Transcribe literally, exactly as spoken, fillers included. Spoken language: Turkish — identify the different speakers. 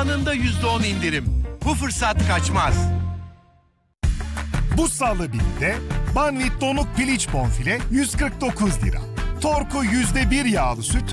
Speaker 1: anında yüzde on indirim. Bu fırsat kaçmaz.
Speaker 2: Bu Salı birde Banvit donuk piliç bonfile yüz kırk dokuz lira. Torku yüzde bir yağlı süt